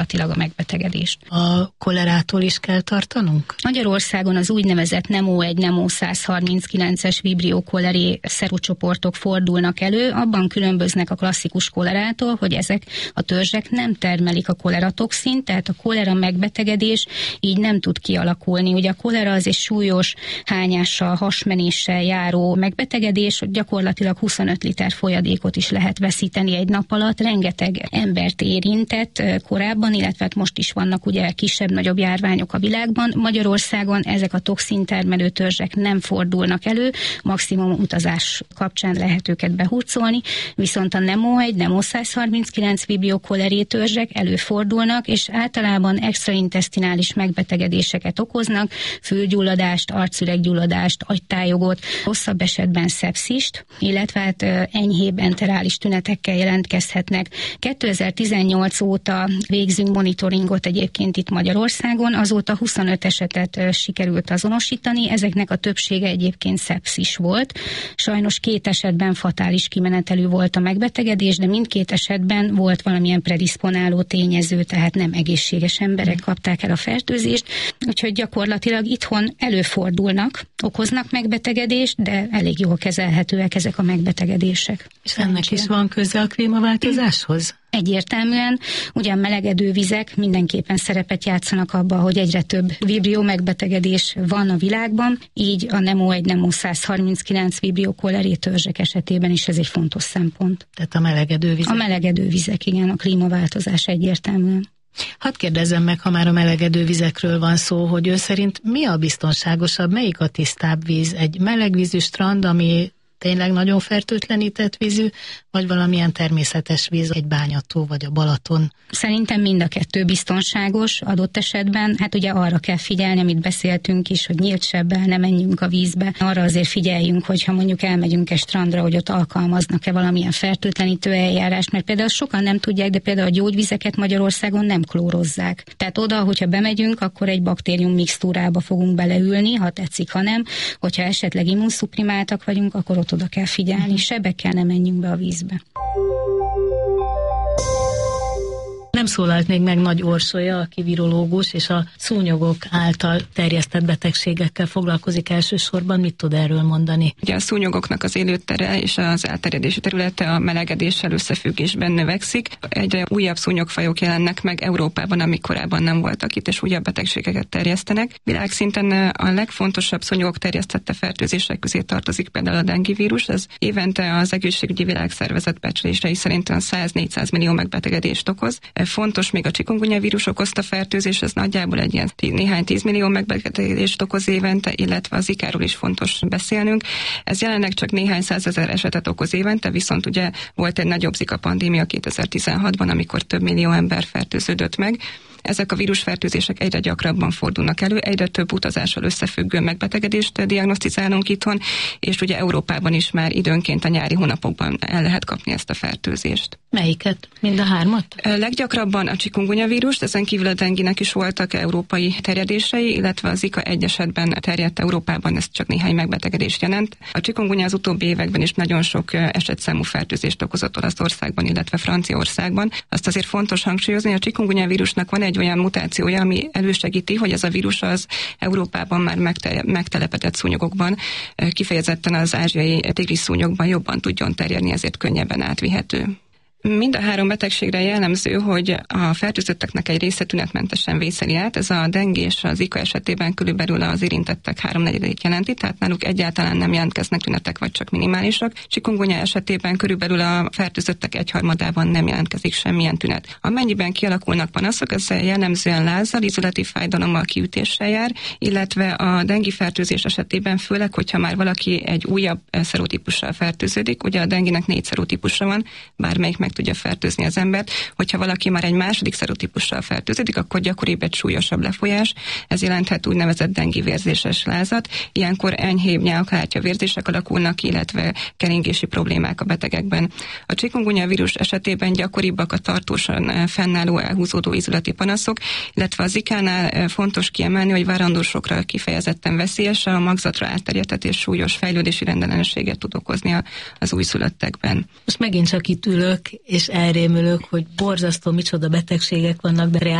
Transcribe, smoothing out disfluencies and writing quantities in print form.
a megbetegedést. A kolerától is kell tartanunk? Magyarországon az úgynevezett NEMO 1, NEMO 139-es Vibrio cholerae szerucsoportok fordulnak elő, abban különböznek a klasszikus kolerától, hogy ezek a törzsek nem termelik a koleratoxint, tehát a kolera megbetegedés így nem tud kialakulni. Ugye a kolera az egy súlyos hányással, hasmenéssel járó megbetegedés, gyakorlatilag 25 liter folyadékot is lehet veszíteni egy nap alatt. Rengeteg embert érintett korábban, illetve most is vannak ugye kisebb-nagyobb járványok a világban. Magyarországon ezek a toxintermelő törzsek nem fordulnak elő, maximum utazás kapcsán lehet őket behurcolni, viszont a NEMO 1, NEMO 139 Vibrio cholerae törzsek előfordulnak, és általában extraintesztinális megbetegedéseket okoznak, fülgyulladást, arcüreggyulladást, agytájogot, rosszabb esetben szepszist, illetve hát enyhébb enterális tünetekkel jelentkezhetnek. 2018 óta végzünk monitoringot egyébként itt Magyarországon, azóta 25 esetet sikerült azonosítani, ezeknek a többsége egyébként szepszis volt. Sajnos 2 esetben fatális kimenetelű volt a megbetegedés, de mindkét esetben volt valamilyen predisponáló tényező, tehát nem egészséges emberek kapták el a fertőzést, úgyhogy gyakorlatilag itthon előfordulnak, okoznak megbetegedést, de elég jól kezelhetőek ezek a megbetegedések. És ennek is van köze a klímaváltozáshoz? Egyértelműen, ugyan melegedő vizek mindenképpen szerepet játszanak abban, hogy egyre több vibrio megbetegedés van a világban, így a NEMO 1, NEMO 139 Vibrio cholerae törzsek esetében is ez egy fontos szempont. Tehát a melegedő vizek? A melegedő vizek, igen, a klímaváltozás egyértelműen. Hadd kérdezzem meg, ha már a melegedő vizekről van szó, hogy ő szerint mi a biztonságosabb, melyik a tisztább víz? Egy melegvízű strand, ami tényleg nagyon fertőtlenített vízű, vagy valamilyen természetes víz, egy bányató, vagy a Balaton? Szerintem mind a kettő biztonságos adott esetben. Hát ugye arra kell figyelni, amit beszéltünk is, hogy nyílt sebbel ne menjünk a vízbe. Arra azért figyeljünk, hogyha mondjuk elmegyünk egy strandra, hogy ott alkalmaznak-e valamilyen fertőtlenítő eljárást, mert például sokan nem tudják, de például a gyógyvizeket Magyarországon nem klórozzák. Tehát oda, hogyha bemegyünk, akkor egy baktérium mixtúrába fogunk beleülni, ha tetszik, ha nem. Hogyha esetleg immunszuprimáltak vagyunk, akkor ott oda kell figyelni, sebekkel nem menjünk be a vízbe. Nem szólalt még meg Nagy Orsolya, aki virológus, és a szúnyogok által terjesztett betegségekkel foglalkozik elsősorban. Mit tud erről mondani? Ugye a szúnyogoknak az élőtere és az elterjedési területe a melegedéssel összefüggésben növekszik. Egyre újabb szúnyogfajok jelennek meg Európában, amik korábban nem voltak itt, és újabb betegségeket terjesztenek. Világszinten a legfontosabb szúnyogok terjesztette fertőzések közé tartozik például a dengivírus. Ez évente az egészségügyi világszervezet becslései szerint 100-400 millió megbetegedést okoz. Fontos még a chikungunya vírus okozta fertőzés, ez nagyjából egy ilyen néhány 10 millió megbetegedést okoz évente, illetve a Zikáról is fontos beszélnünk. Ez jelenleg csak néhány százezer esetet okoz évente, viszont ugye volt egy nagyobb Zika pandémia 2016-ban, amikor több millió ember fertőződött meg. Ezek a vírusfertőzések egyre gyakrabban fordulnak elő, egyre több utazással összefüggő megbetegedést diagnosztizálunk itthon, és ugye Európában is már időnként a nyári hónapokban el lehet kapni ezt a fertőzést. Melyiket? Mind a 3-at? Leggyakrabban a chikungunya vírust, ezen kívül a denginek is voltak európai terjedései, illetve a Zika egy esetben terjedt Európában, ez csak néhány megbetegedést jelent. A chikungunya az utóbbi években is nagyon sok esetszámú fertőzést okozott Olaszországban, illetve Franciaországban. Azt azért fontos hangsúlyozni, hogy a chikungunya vírusnak van egy olyan mutációja, ami elősegíti, hogy ez a vírus az Európában már megtelepedett szúnyogokban, kifejezetten az ázsiai tigris szúnyogban jobban tudjon terjedni, ezért könnyebben átvihető. Mind a 3 betegségre jellemző, hogy a fertőzötteknek egy része tünetmentesen vészeli át. Ez a dengue és a Zika esetében körülbelül az érintettek 3/4-ét jelenti, tehát náluk egyáltalán nem jelentkeznek tünetek, vagy csak minimálisak. Chikungunya esetében körülbelül a fertőzöttek 1/3-ában nem jelentkezik semmilyen tünet. Amennyiben kialakulnak panaszok, ez jellemzően lázzal, izolatív fájdalommal, kiütéssel jár, illetve a dengue fertőzés esetében főleg, hogyha már valaki egy újabb szerotípussal fertőződik, ugye a denginek 4 szerotípusa van, bármelyik meg tudja fertőzni az embert. Hogyha valaki már egy második szerotípussal fertőződik, akkor gyakoribb egy súlyosabb lefolyás. Ez jelenthet úgynevezett dengivérzéses lázat. Ilyenkor enyhébb nyálkahártya vérzések alakulnak, illetve keringési problémák a betegekben. A chikungunya vírus esetében gyakoribbak a tartósan fennálló, elhúzódó izolati panaszok, illetve a Zikánál fontos kiemelni, hogy várandósokra kifejezetten veszélyes, a magzatra átterjedhet és súlyos fejlődési rendellenességet tud okozni az újszülöttekben. Most megint csak itt ülök, és elrémülök, hogy borzasztó micsoda betegségek vannak, de